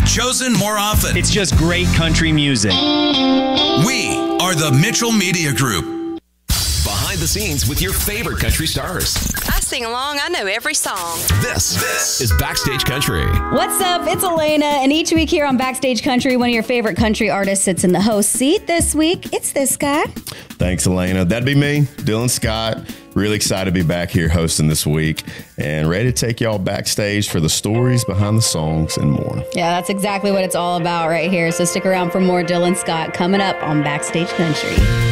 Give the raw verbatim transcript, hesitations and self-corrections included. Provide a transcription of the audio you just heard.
chosen more often. It's just great country music. We are the Mitchell Media Group. Behind the scenes with your favorite country stars. I sing along. I know every song. This, this is Backstage Country. What's up? It's Elena, and each week here on Backstage Country, one of your favorite country artists sits in the host seat. This week, it's this guy. Thanks, Elena. That'd be me, Dylan Scott. Really excited to be back here hosting this week and ready to take y'all backstage for the stories behind the songs and more. Yeah, that's exactly what it's all about right here. So stick around for more Dylan Scott coming up on Backstage Country.